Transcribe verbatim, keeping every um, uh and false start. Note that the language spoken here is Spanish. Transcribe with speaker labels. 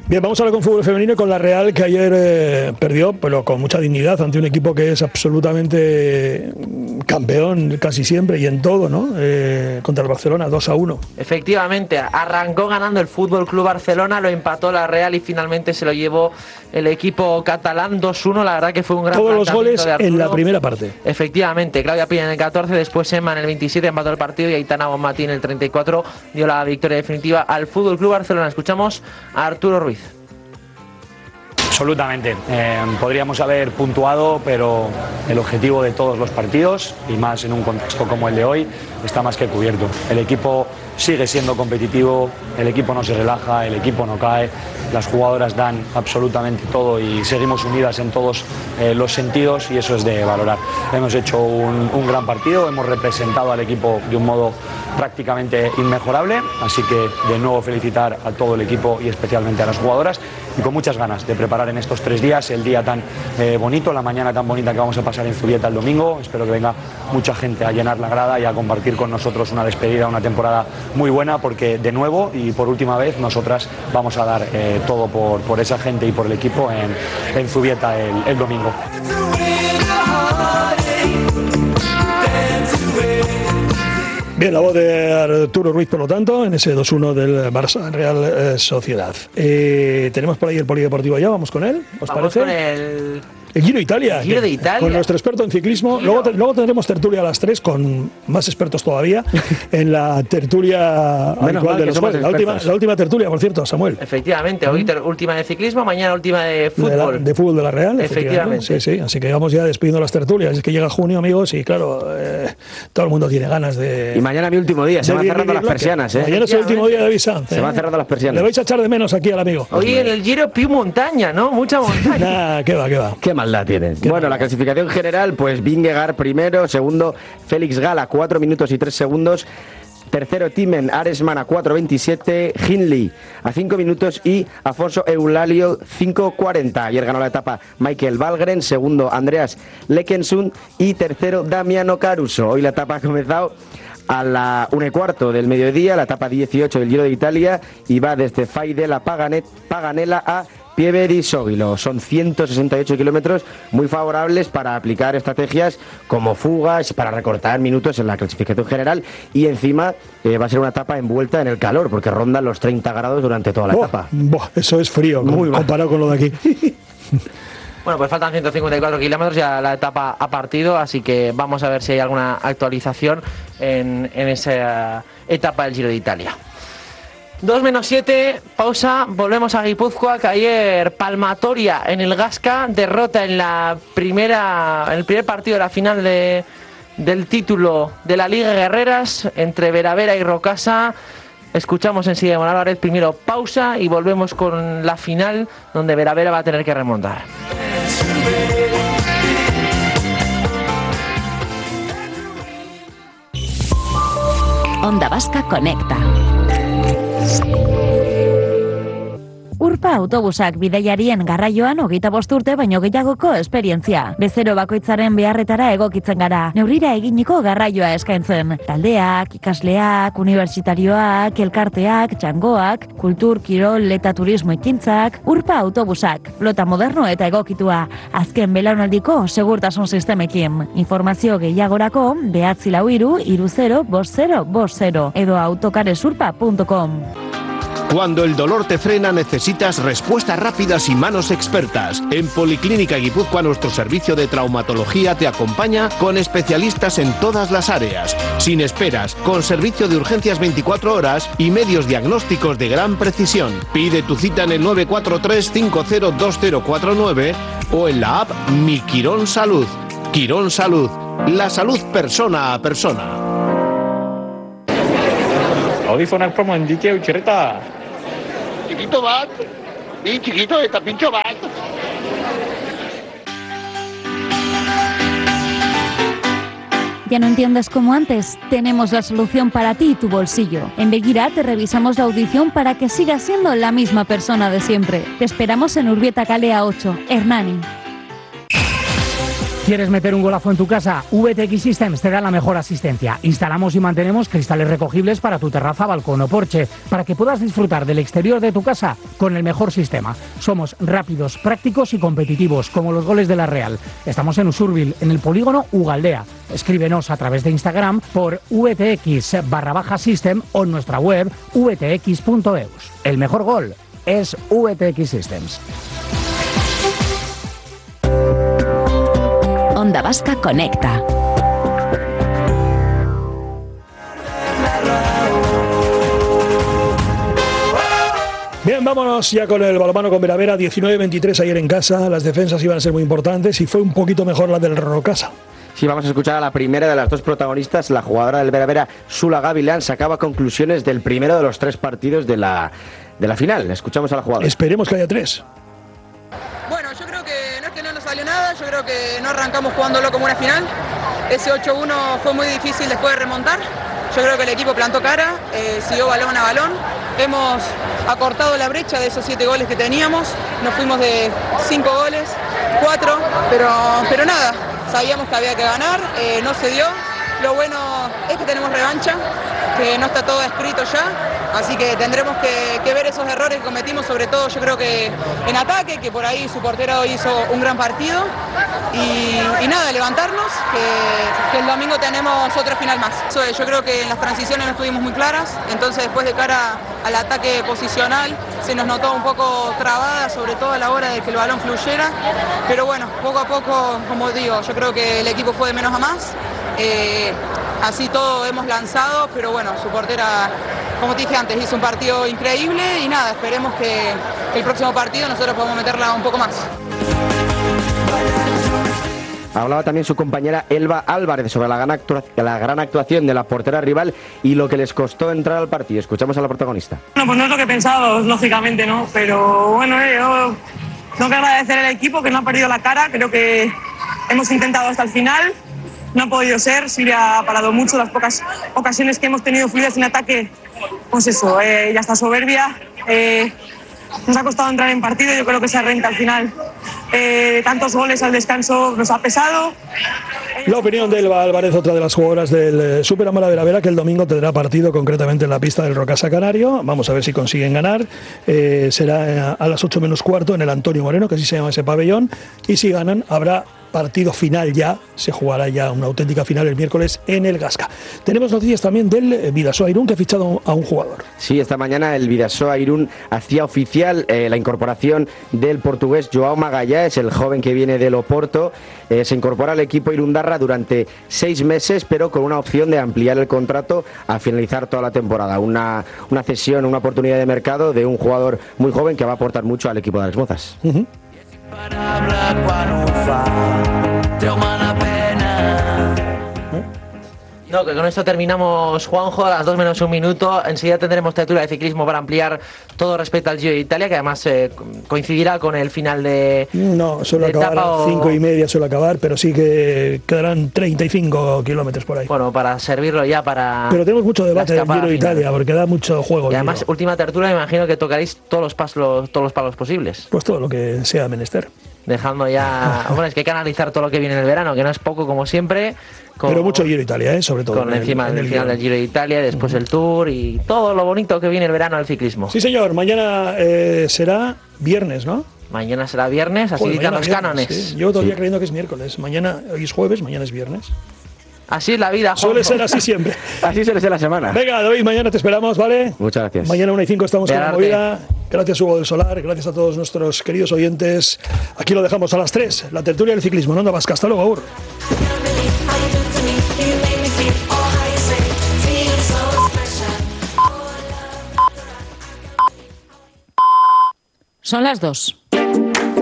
Speaker 1: Bien, vamos ahora con fútbol femenino y con la Real, que ayer eh, perdió, pero con mucha dignidad, ante un equipo que es absolutamente campeón casi siempre y en todo, ¿no? Eh, contra el Barcelona, dos a uno.
Speaker 2: Efectivamente, arrancó ganando el Fútbol Club Barcelona, lo empató la Real y finalmente se lo llevó el equipo catalán dos uno. La verdad que fue un gran
Speaker 1: Todos los goles
Speaker 2: de Arturo
Speaker 1: en la primera parte.
Speaker 2: Efectivamente, Claudia Pina en el catorce, después Emma en el veintisiete empató el partido y Aitana Bonmatí en el treinta y cuatro dio la victoria definitiva al Fútbol Club Barcelona. Escuchamos a Arturo Ruiz.
Speaker 3: Absolutamente. Eh, podríamos haber puntuado, pero el objetivo de todos los partidos, y más en un contexto como el de hoy, está más que cubierto. El equipo sigue siendo competitivo, el equipo no se relaja, el equipo no cae, las jugadoras dan absolutamente todo y seguimos unidas en todos eh, los sentidos, y eso es de valorar. Hemos hecho un, un gran partido, hemos representado al equipo de un modo prácticamente inmejorable, así que de nuevo felicitar a todo el equipo y especialmente a las jugadoras, y con muchas ganas de preparar en estos tres días el día tan eh, bonito, la mañana tan bonita que vamos a pasar en Zubieta el domingo. Espero que venga mucha gente a llenar la grada y a compartir con nosotros una despedida, una temporada muy buena, porque de nuevo y por última vez nosotras vamos a dar eh, todo por, por esa gente y por el equipo en, en Zubieta el, el domingo.
Speaker 1: Bien, la voz de Arturo Ruiz, por lo tanto, en ese dos uno del Barça Real eh, Sociedad. Eh, tenemos por ahí el polideportivo ya, vamos con él, ¿os
Speaker 2: Vamos
Speaker 1: parece?
Speaker 2: con el...
Speaker 1: El Giro de Italia,
Speaker 2: el Giro de Italia.
Speaker 1: Con nuestro experto en ciclismo. Luego, te, luego tendremos tertulia a las tres con más expertos todavía en la tertulia habitual de los jueves. La última, la última tertulia, por cierto, Samuel.
Speaker 2: Efectivamente, hoy ter- última de ciclismo, mañana última de fútbol.
Speaker 1: De, la, de fútbol de la Real,
Speaker 2: efectivamente.
Speaker 1: Sí, sí, así que vamos ya despidiendo las tertulias. Es que llega junio, amigos, y claro, eh, todo el mundo tiene ganas de...
Speaker 4: Y mañana mi último día, se van cerrando las persianas, ¿eh?
Speaker 1: Mañana es el último día de Vicente.
Speaker 4: Se van cerrando las persianas.
Speaker 1: Le vais a echar de menos aquí al amigo.
Speaker 2: Hoy en el Giro piu montaña, ¿no? Mucha montaña.
Speaker 1: Nah, qué va, qué va.
Speaker 4: Qué maldad tiene. Bueno, la clasificación general, pues Vingegaard primero, segundo Félix Gala, cuatro minutos y tres segundos. Tercero Timen Aresman a cuatro veintisiete, Hindley a cinco minutos y Afonso Eulalio cinco cuarenta. Ayer ganó la etapa Michael Valgren, segundo Andreas Lekensund y tercero Damiano Caruso. Hoy la etapa ha comenzado a la una y cuarto del mediodía, la etapa dieciocho del Giro de Italia, y va desde Fai della Paganet, Paganella a Pieve di Sogilo. Son ciento sesenta y ocho kilómetros muy favorables para aplicar estrategias como fugas, para recortar minutos en la clasificación general, y encima eh, va a ser una etapa envuelta en el calor, porque rondan los treinta grados durante toda la
Speaker 1: oh,
Speaker 4: etapa.
Speaker 1: Boh, eso es frío, muy comparado con lo de aquí.
Speaker 2: Bueno, pues faltan ciento cincuenta y cuatro kilómetros, ya la etapa ha partido, así que vamos a ver si hay alguna actualización en, en esa etapa del Giro de Italia. dos menos siete, pausa, volvemos a Guipúzcoa, que ayer palmatoria en el Gasca, derrota en la primera, en el primer partido de la final de, del título de la Liga Guerreras entre Veravera y Rocasa. Escuchamos enseguida a Mon Álvarez, primero pausa y volvemos con la final, donde Veravera va a tener que remontar.
Speaker 5: Onda Vasca Conecta. Urpa autobusak bidaiarien garraioan hogeita bost urte baino gehiagoko esperientzia. Bezero bakoitzaren beharretara egokitzen gara. Neurrira eginiko garraioa eskaintzen. Taldeak, ikasleak, unibertsitarioak, elkarteak, txangoak, kultur, kirol eta turismo ekintzak. Urpa autobusak, flota moderno eta egokitua. Azken belaunaldiko segurtasun sistemekin. Informazio gehiagorako behatzi lau hiru hiru zero bost zero bost zero edo autocaresurpa punto com.
Speaker 6: Cuando el dolor te frena, necesitas respuestas rápidas y manos expertas. En Policlínica Guipúzcoa, nuestro servicio de traumatología te acompaña con especialistas en todas las áreas, sin esperas, con servicio de urgencias veinticuatro horas y medios diagnósticos de gran precisión. Pide tu cita en el nueve cuatro tres cinco cero dos cero cuatro nueve o en la app Mi Quirón Salud. Quirón Salud, la salud persona a persona.
Speaker 7: Audífonos promo en Dique Uchirreta.
Speaker 8: Chiquito bat, bien chiquito, está pincho bat.
Speaker 5: ¿Ya no entiendes como antes? Tenemos la solución para ti y tu bolsillo. En Begira te revisamos la audición para que sigas siendo la misma persona de siempre. Te esperamos en Urbieta Calea ocho, Hernani.
Speaker 9: ¿Quieres meter un golazo en tu casa? V T X Systems te da la mejor asistencia. Instalamos y mantenemos cristales recogibles para tu terraza, balcón o porche, para que puedas disfrutar del exterior de tu casa con el mejor sistema. Somos rápidos, prácticos y competitivos, como los goles de la Real. Estamos en Usurbil, en el polígono Ugaldea. Escríbenos a través de Instagram por vtx barra baja system o en nuestra web v t x punto e u s. El mejor gol es V T X Systems.
Speaker 5: Onda Vasca conecta.
Speaker 1: Bien, vámonos ya con el balonmano con Veravera. diecinueve veintitrés ayer en casa. Las defensas iban a ser muy importantes y fue un poquito mejor la del Rocasa.
Speaker 4: Sí, vamos a escuchar a la primera de las dos protagonistas, la jugadora del Veravera, Sula Gavilán, sacaba conclusiones del primero de los tres partidos de la, de la final. Escuchamos a la jugadora.
Speaker 1: Esperemos que haya tres.
Speaker 10: Bueno, yo creo que no es que no nos salió nada, yo creo que no arrancamos jugándolo como una final. Ese ocho uno fue muy difícil después de remontar. Yo creo que el equipo plantó cara, eh, siguió balón a balón. Hemos acortado la brecha de esos siete goles que teníamos. Nos fuimos de cinco goles, cuatro, pero, pero nada, sabíamos que había que ganar, eh, no se dio. Lo bueno es que tenemos revancha, que no está todo escrito ya, así que tendremos que, que ver esos errores que cometimos, sobre todo yo creo que en ataque, que por ahí su portero hizo un gran partido, y, y nada, levantarnos, que, que el domingo tenemos otra final más. Eso es, yo creo que en las transiciones no estuvimos muy claras, entonces después de cara al ataque posicional se nos notó un poco trabada, sobre todo a la hora de que el balón fluyera, pero bueno, poco a poco, como digo, yo creo que el equipo fue de menos a más. Eh, así todo hemos lanzado, pero bueno, su portera, como te dije antes, hizo un partido increíble y nada, esperemos que, que el próximo partido nosotros podamos meterla un poco más.
Speaker 4: Hablaba también su compañera Elba Álvarez sobre la gran, actua- la gran actuación de la portera rival y lo que les costó entrar al partido. Escuchamos a la protagonista.
Speaker 11: Bueno, pues no es lo que pensábamos, lógicamente, ¿no? Pero bueno, eh, yo tengo que agradecer al equipo que no ha perdido la cara, creo que hemos intentado hasta el final. No ha podido ser, Silvia ha parado mucho, las pocas ocasiones que hemos tenido fluidas en ataque, pues eso, eh, ya está soberbia, eh, nos ha costado entrar en partido, yo creo que esa renta al final, eh, tantos goles al descanso nos ha pesado.
Speaker 1: La opinión de Elba Álvarez, otra de las jugadoras del Super Amala Veravera, que el domingo tendrá partido concretamente en la pista del Rocasa Canario. Vamos a ver si consiguen ganar. Eh, será a las ocho menos cuarto en el Antonio Moreno, que así se llama ese pabellón, y si ganan habrá partido final ya, se jugará ya una auténtica final el miércoles en el Gasca. Tenemos noticias también del Bidasoa Irún, que ha fichado a un jugador.
Speaker 4: Sí, esta mañana el Bidasoa Irún hacía oficial eh, la incorporación del portugués Joao Magalhães, el joven que viene del Oporto. Eh, se incorpora al equipo irundarra durante seis meses, pero con una opción de ampliar el contrato a finalizar toda la temporada. Una, una cesión, una oportunidad de mercado de un jugador muy joven que va a aportar mucho al equipo de las Mozas.
Speaker 1: Uh-huh.
Speaker 2: No, que con esto terminamos, Juanjo, a las dos menos un minuto. Enseguida tendremos tertulia de ciclismo para ampliar todo respecto al Giro de Italia, que además eh, coincidirá con el final de
Speaker 1: No, suele acabar a
Speaker 2: o...
Speaker 1: cinco y media, suele acabar, pero sí que quedarán treinta y cinco kilómetros por ahí.
Speaker 2: Bueno, para servirlo ya para...
Speaker 1: Pero tenemos mucho debate del Giro de
Speaker 2: final.
Speaker 1: Italia, porque da mucho juego.
Speaker 2: Y además, última tertulia, me imagino que tocaréis todos los, palos, todos los palos posibles.
Speaker 1: Pues todo lo que sea menester.
Speaker 2: Dejando ya... bueno, es que hay que analizar todo lo que viene en el verano, que no es poco, como siempre. Con,
Speaker 1: pero mucho Giro de Italia, ¿eh? Sobre todo.
Speaker 2: Con encima del final del Giro de Italia, después uh-huh. el Tour y todo lo bonito que viene el verano del ciclismo.
Speaker 1: Sí, señor. Mañana eh, será viernes, ¿no?
Speaker 2: Mañana será viernes, así dicen los cánones.
Speaker 1: Sí. Yo todavía sí. creyendo que es miércoles. Mañana, hoy es jueves, mañana es viernes.
Speaker 2: Así es la vida, Juanjo.
Speaker 1: Suele ser así siempre.
Speaker 4: Así suele ser la semana.
Speaker 1: Venga, David, mañana te esperamos, ¿vale?
Speaker 4: Muchas gracias.
Speaker 1: Mañana una y cinco estamos
Speaker 2: de
Speaker 1: con
Speaker 2: arte.
Speaker 1: la movida. Gracias, Hugo del Solar. Gracias a todos nuestros queridos oyentes. Aquí lo dejamos a las tres. La tertulia del ciclismo en Onda Vasca. Hasta luego, Aur.
Speaker 5: Son las dos.